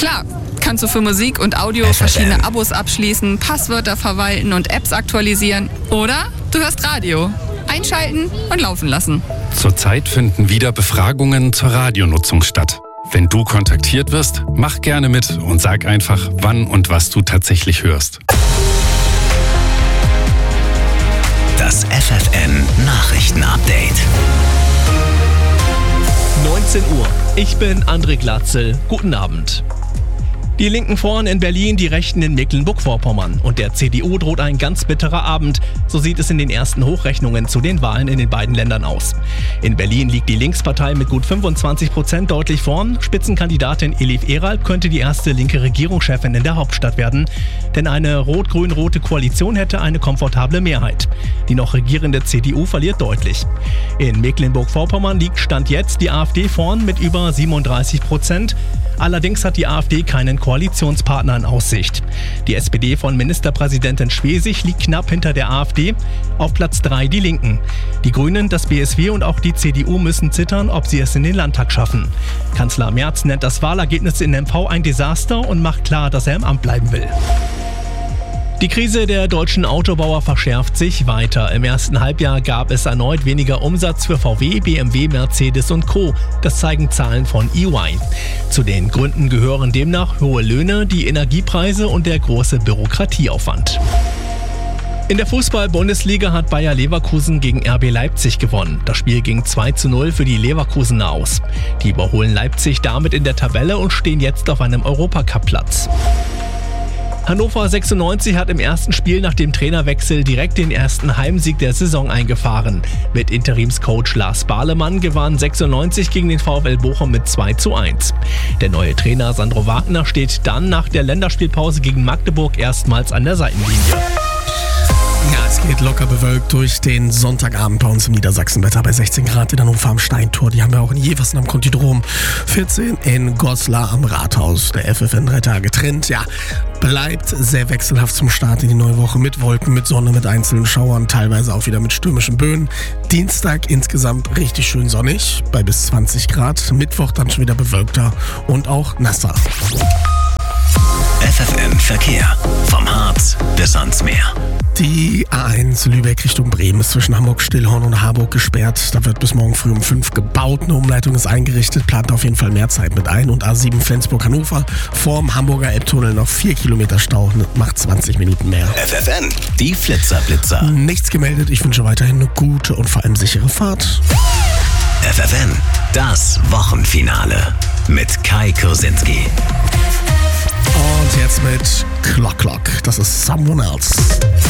Klar, kannst du für Musik und Audio verschiedene Abos abschließen, Passwörter verwalten und Apps aktualisieren. Oder du hörst Radio. Einschalten und laufen lassen. Zurzeit finden wieder Befragungen zur Radionutzung statt. Wenn du kontaktiert wirst, mach gerne mit und sag einfach, wann und was du tatsächlich hörst. Das FFN-Nachrichten-Update. 19 Uhr. Ich bin André Glatzel. Guten Abend. Die Linken vorn in Berlin, die Rechten in Mecklenburg-Vorpommern. Und der CDU droht ein ganz bitterer Abend. So sieht es in den ersten Hochrechnungen zu den Wahlen in den beiden Ländern aus. In Berlin liegt die Linkspartei mit gut 25% deutlich vorn. Spitzenkandidatin Elif Eralp könnte die erste linke Regierungschefin in der Hauptstadt werden. Denn eine rot-grün-rote Koalition hätte eine komfortable Mehrheit. Die noch regierende CDU verliert deutlich. In Mecklenburg-Vorpommern liegt Stand jetzt die AfD vorn mit über 37%. Allerdings hat die AfD keinen Koalitionspartner in Aussicht. Die SPD von Ministerpräsidentin Schwesig liegt knapp hinter der AfD. Auf Platz 3 die Linken. Die Grünen, das BSW und auch die CDU müssen zittern, ob sie es in den Landtag schaffen. Kanzler Merz nennt das Wahlergebnis in MV ein Desaster und macht klar, dass er im Amt bleiben will. Die Krise der deutschen Autobauer verschärft sich weiter. Im ersten Halbjahr gab es erneut weniger Umsatz für VW, BMW, Mercedes und Co. Das zeigen Zahlen von EY. Zu den Gründen gehören demnach hohe Löhne, die Energiepreise und der große Bürokratieaufwand. In der Fußball-Bundesliga hat Bayer Leverkusen gegen RB Leipzig gewonnen. Das Spiel ging 2:0 für die Leverkusener aus. Die überholen Leipzig damit in der Tabelle und stehen jetzt auf einem Europacup-Platz. Hannover 96 hat im ersten Spiel nach dem Trainerwechsel direkt den ersten Heimsieg der Saison eingefahren. Mit Interimscoach Lars Bahlemann gewann 96 gegen den VfL Bochum mit 2:1. Der neue Trainer Sandro Wagner steht dann nach der Länderspielpause gegen Magdeburg erstmals an der Seitenlinie. Ja, es geht locker bewölkt durch den Sonntagabend bei uns im Niedersachsenwetter bei 16 Grad in Hannover am Steintor. Die haben wir auch in Jeversen am Kontidrom. 14 in Goslar am Rathaus. Der FFN 3 Tage Trend, ja, bleibt sehr wechselhaft zum Start in die neue Woche mit Wolken, mit Sonne, mit einzelnen Schauern, teilweise auch wieder mit stürmischen Böen. Dienstag insgesamt richtig schön sonnig bei bis 20 Grad. Mittwoch dann schon wieder bewölkter und auch nasser. FFN Verkehr. Vom Harz bis ans Meer. Die A1 Lübeck Richtung Bremen ist zwischen Hamburg-Stillhorn und Harburg gesperrt. Da wird bis morgen früh um 5 gebaut. Eine Umleitung ist eingerichtet, plant auf jeden Fall mehr Zeit mit ein. Und A7 Flensburg-Hannover vorm Hamburger Elbtunnel noch 4 Kilometer Stau, macht 20 Minuten mehr. FFN, die Flitzer-Blitzer. Nichts gemeldet, ich wünsche weiterhin eine gute und vor allem sichere Fahrt. FFN, das Wochenfinale mit Kai Kursinski. Und jetzt mit Clock Clock. Das ist Someone Else.